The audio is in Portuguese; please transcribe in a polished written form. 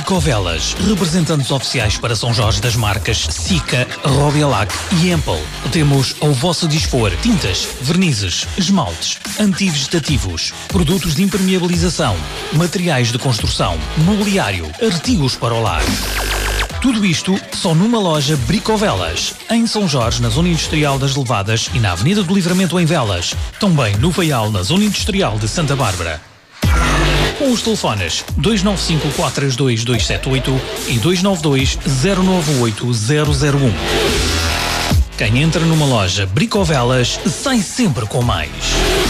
Bricovelas, representantes oficiais para São Jorge das marcas Sika, Robialac e Empel. Temos ao vosso dispor tintas, vernizes, esmaltes, antivegetativos, produtos de impermeabilização, materiais de construção, mobiliário, artigos para o lar. Tudo isto só numa loja Bricovelas, em São Jorge, na Zona Industrial das Levadas e na Avenida do Livramento em Velas. Também no Faial, na Zona Industrial de Santa Bárbara. Com os telefones 295-432-278 e 292-098-001. Quem entra numa loja Bricovelas sai sempre com mais.